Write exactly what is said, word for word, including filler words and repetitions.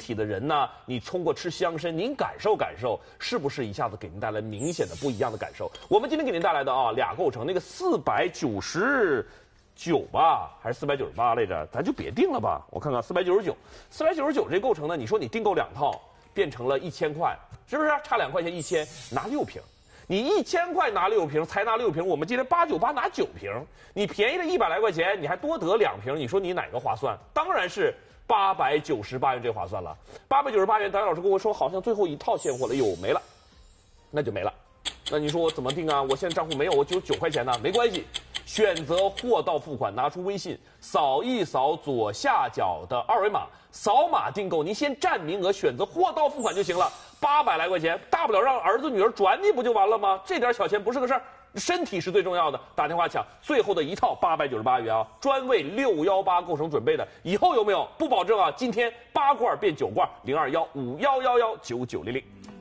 体的人呢，你通过吃香参，您感受感受，是不是一下子给您带来明显的不一样的感受？我们今天给您带来的啊俩构成，那个四百九十九吧，还是四百九十八来着？咱就别定了吧，我看看四百九十九，四百九十九这构成呢，你说你订购两套，变成了一千块，是不是差两块钱一千，拿六瓶？你一千块拿六瓶，才拿六瓶，我们今天八九八拿九瓶，你便宜了一百来块钱，你还多得两瓶，你说你哪个划算？当然是八百九十八元这划算了。八百九十八元，导演老师跟我说好像最后一套现货了，哟没了，那就没了。那你说我怎么定啊？我现在账户没有，我只有九块钱呢，没关系。选择货到付款，拿出微信，扫一扫左下角的二维码，扫码订购。您先占名额，选择货到付款就行了。八百来块钱，大不了让儿子女儿转你不就完了吗？这点小钱不是个事儿，身体是最重要的。打电话抢最后的一套八百九十八元啊，专为六一八构成准备的。以后有没有？不保证啊。今天八罐变九罐，零二幺五幺幺幺九九零零。